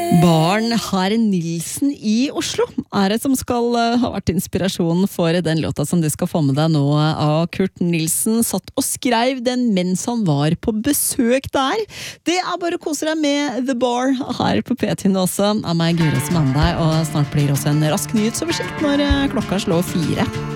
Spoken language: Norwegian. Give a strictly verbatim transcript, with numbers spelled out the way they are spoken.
Barn Herr Nilsen i Oslo er det som skal uh, ha vært inspirasjonen for den låta som du skal få med deg nå. Og Kurt Nilsen satt og skrev den mens han var på besøk der. Det er bare å kose deg med The Bar her på P T nå også. Av meg Guro som er med deg, og snart blir også en rask nyhetsoversikt når uh, klokka slår fire.